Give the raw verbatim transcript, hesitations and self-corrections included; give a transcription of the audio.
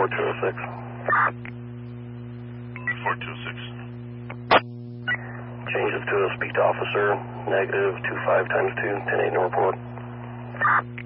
four two oh six. four two six. Changes to a speak to officer, negative two five times two, ten eight in report.